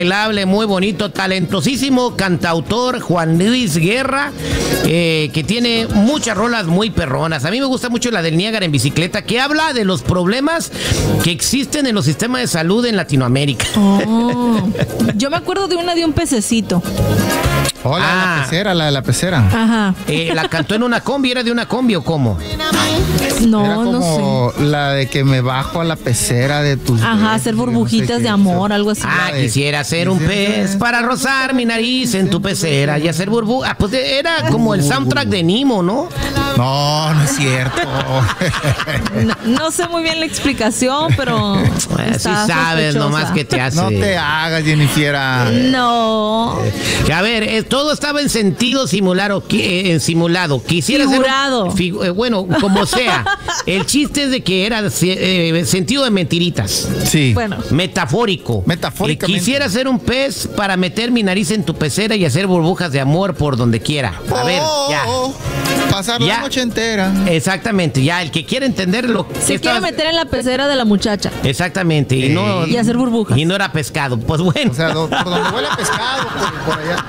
bailable, muy bonito, talentosísimo cantautor Juan Luis Guerra, que tiene muchas rolas muy perronas. A mí me gusta mucho la del Niágara en bicicleta, que habla de los problemas que existen en los sistemas de salud en Latinoamérica. Yo me acuerdo de un pececito. La pecera, la de la pecera. Ajá. ¿La cantó en una combi? ¿Era de una combi o cómo? No, no sé. La de que me bajo a la pecera de tus... Ajá, hacer burbujitas de amor, algo así. Quisiera ser un pez para rozar mi nariz en tu pecera y hacer burbujas. Pues era como el soundtrack de Nemo, ¿no? No, no es cierto. No sé muy bien la explicación, pero... Sí sabes, nomás que te hace... No te hagas, Jennifer. No. A ver, todo estaba en sentido simulado. Quisiera figurado. Bueno, como sea. El chiste es de que era sentido de mentiritas. Sí. Bueno. Metafórico. Metafóricamente. Quisiera ser un pez para meter mi nariz en tu pecera y hacer burbujas de amor por donde quiera. A ver, ya. Pasar la noche entera. Exactamente, ya, el que quiere entender lo que se quiere meter en la pecera de la muchacha. Exactamente, y hacer burbujas. Y no era pescado, pues bueno. O sea, por donde huele a pescado, por allá.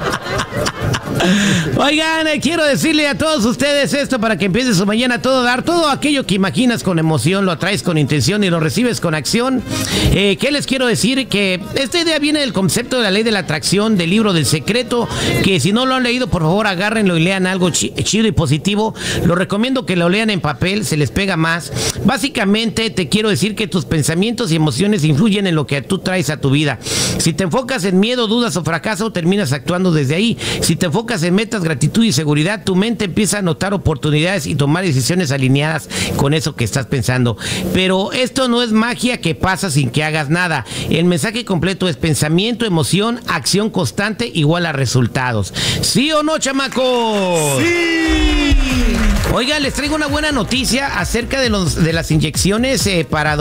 Oigan, quiero decirle a todos ustedes esto para que empiece su mañana a todo dar. Todo aquello que imaginas con emoción, lo atraes con intención y lo recibes con acción. ¿Qué les quiero decir? Que esta idea viene del concepto de la ley de la atracción, del libro del secreto, que si no lo han leído, por favor agárrenlo y lean algo chido y positivo. Lo recomiendo que lo lean en papel, se les pega más. Básicamente te quiero decir que tus pensamientos y emociones influyen en lo que tú traes a tu vida. Si te enfocas en miedo, dudas o fracaso, terminas actuando desde ahí. Si te enfocas en metas, gratitud y seguridad, tu mente empieza a notar oportunidades y tomar decisiones alineadas con eso que estás pensando. Pero esto no es magia que pasa sin que hagas nada. El mensaje completo es pensamiento, emoción, acción constante igual a resultados. ¿Sí o no, chamacos? ¡Sí! Oigan, les traigo una buena noticia acerca de las inyecciones para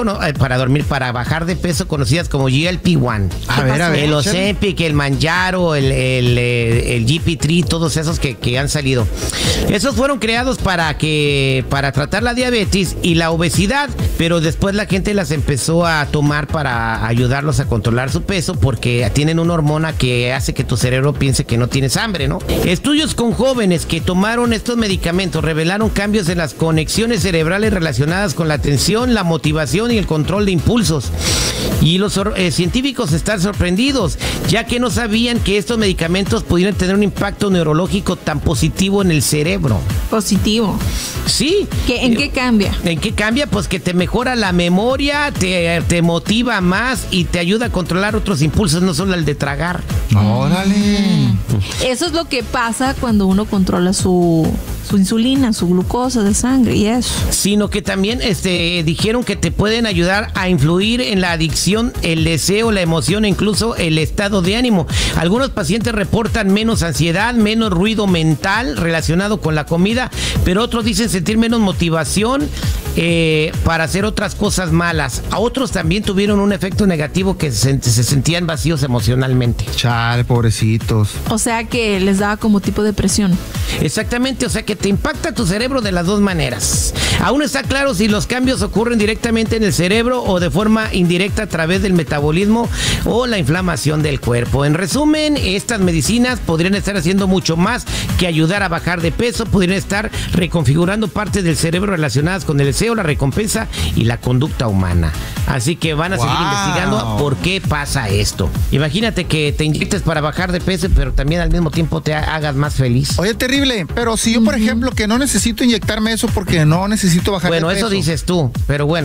bajar de peso, conocidas como GLP-1. A ver. El Ozempic, el Mounjaro, el GP3, todos esos que han salido. Esos fueron creados para tratar la diabetes y la obesidad, pero después la gente las empezó a tomar para ayudarlos a controlar su peso, porque tienen una hormona que hace que tu cerebro piense que no tienes hambre, ¿no? Estudios con jóvenes que tomaron estos medicamentos revelaron cambios en las conexiones cerebrales relacionadas con la atención, la motivación y el control de impulsos. Y los científicos están sorprendidos, ya que no sabían que estos medicamentos pudieran tener un impacto neurológico tan positivo en el cerebro. Positivo. Sí. ¿En qué cambia? ¿En qué cambia? Pues que te mejora la memoria, te motiva más y te ayuda a controlar otros impulsos, no solo el de tragar. ¡Órale! Eso es lo que pasa cuando uno controla su insulina, su glucosa de sangre y eso. Sino que también dijeron que te pueden ayudar a influir en la adicción, el deseo, la emoción e incluso el estado de ánimo. Algunos pacientes reportan menos ansiedad, menos ruido mental relacionado con la comida, pero otros dicen sentir menos motivación para hacer otras cosas malas. A otros también tuvieron un efecto negativo, que se sentían vacíos emocionalmente. Chale, pobrecitos. O sea que les daba como tipo depresión. Exactamente, o sea que te impacta tu cerebro de las dos maneras. Aún no está claro si los cambios ocurren directamente en el cerebro o de forma indirecta a través del metabolismo o la inflamación del cuerpo. En resumen, estas medicinas podrían estar haciendo mucho más que ayudar a bajar de peso, podrían estar reconfigurando partes del cerebro relacionadas con el deseo, la recompensa y la conducta humana. Así que van a seguir investigando por qué pasa esto. Imagínate que te inyectes para bajar de peso, pero también al mismo tiempo te hagas más feliz. Oye, terrible, pero si yo, por ejemplo, que no necesito inyectarme eso porque no necesito bajar de peso. Bueno, eso dices tú, pero bueno.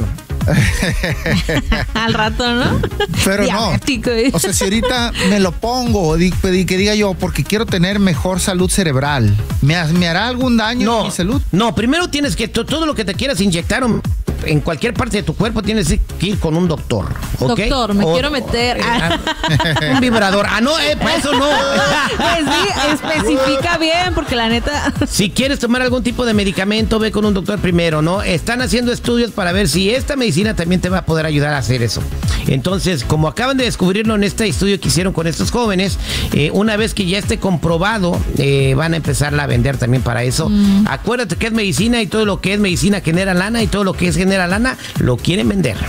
Al rato, ¿no? Pero diabético. No. O sea, si ahorita me lo pongo, que diga yo, porque quiero tener mejor salud cerebral, ¿me hará algún daño a mi salud? No, primero tienes que, todo lo que te quieras inyectar en cualquier parte de tu cuerpo, tienes que ir con un doctor, ¿ok? Doctor, me quiero meter un vibrador. No, para eso no. Pues sí, especifica bien, porque la neta... Si quieres tomar algún tipo de medicamento, ve con un doctor primero, ¿no? Están haciendo estudios para ver si esta medicina también te va a poder ayudar a hacer eso. Entonces, como acaban de descubrirlo en este estudio que hicieron con estos jóvenes, una vez que ya esté comprobado, van a empezarla a vender también para eso. Acuérdate que es medicina y todo lo que es medicina genera lana y todo lo que es genera lana lo quieren vender.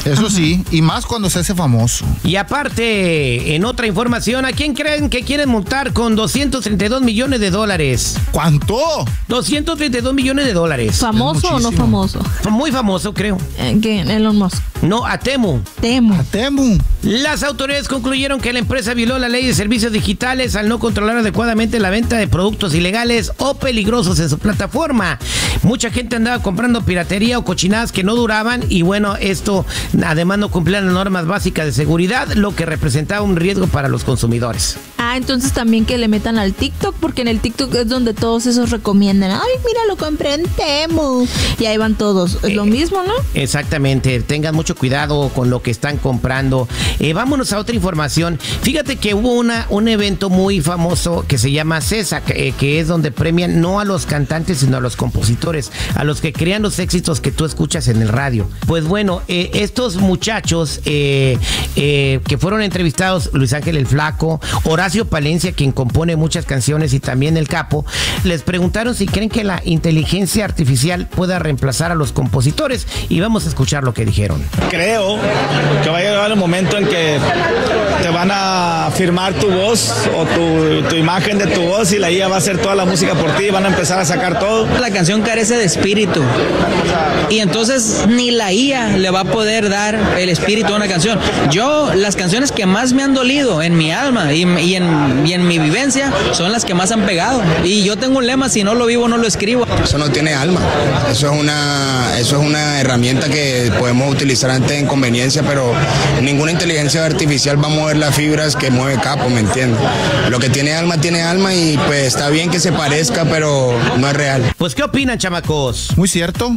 Eso sí, y más cuando se hace famoso. Y aparte, en otra información, ¿a quién creen que quieren multar con $232 millones? ¿Cuánto? $232 millones. ¿Famoso o no famoso? Muy famoso, creo. ¿Quién? Elon Musk. No, a Temu. A Temu. Las autoridades concluyeron que la empresa violó la ley de servicios digitales al no controlar adecuadamente la venta de productos ilegales o peligrosos en su plataforma. Mucha gente andaba comprando piratería o cochinadas que no duraban y bueno, esto además no cumplía las normas básicas de seguridad, lo que representaba un riesgo para los consumidores. Entonces también que le metan al TikTok, porque en el TikTok es donde todos esos recomiendan. Ay, mira, lo compré en Temu. Y ahí van todos. Es lo mismo, ¿no? Exactamente. Tengan mucho cuidado con lo que están comprando. Vámonos a otra información. Fíjate que hubo un evento muy famoso que se llama CESA, que es donde premian no a los cantantes, sino a los compositores, a los que crean los éxitos que tú escuchas en el radio. Pues bueno, estos muchachos que fueron entrevistados, Luis Ángel el Flaco, Horacio Palencia, quien compone muchas canciones, y también el Capo, les preguntaron si creen que la inteligencia artificial pueda reemplazar a los compositores, y vamos a escuchar lo que dijeron. Creo que va a llegar el momento en que te van a firmar tu voz o tu imagen de tu voz y la IA va a hacer toda la música por ti y van a empezar a sacar todo. La canción carece de espíritu y entonces ni la IA le va a poder dar el espíritu a una canción. Las canciones que más me han dolido en mi alma y en mi vivencia son las que más han pegado. Y yo tengo un lema: si no lo vivo, no lo escribo. Eso no tiene alma. Eso es una herramienta que podemos utilizar ante inconveniencia, pero ninguna inteligencia artificial va a mover las fibras que mueve Capo, ¿me entiendes? Lo que tiene alma y pues está bien que se parezca, pero no es real. Pues, ¿qué opinan, chamacos? Muy cierto,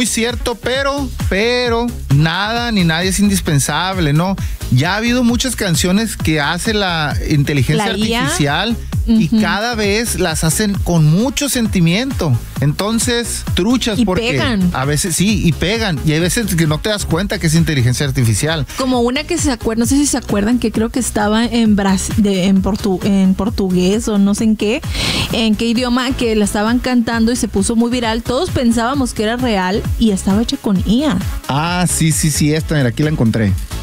pero nada ni nadie es indispensable, ¿no? Ya ha habido muchas canciones que hace la inteligencia artificial y cada vez las hacen con mucho sentimiento. Entonces, truchas, y porque pegan. A veces sí, y pegan. Y hay veces que no te das cuenta que es inteligencia artificial. Como una que no sé si se acuerdan, que creo que estaba en portugués o no sé en qué idioma, que la estaban cantando y se puso muy viral. Todos pensábamos que era real y estaba hecha con IA. Sí, esta, mira, aquí la encontré.